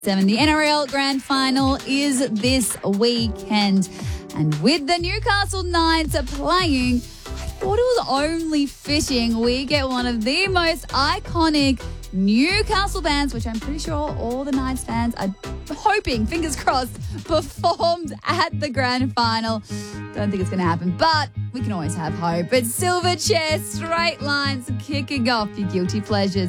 The NRL Grand Final is this weekend. And with the Newcastle Knights playing, I thought it was only fitting we get one of the most iconic Newcastle bands, which I'm pretty sure all the Knights fans are hoping, fingers crossed, performed at the Grand Final. Don't think it's going to happen, but we can always have hope. It's Silverchair, Straight Lines, kicking off your guilty pleasures.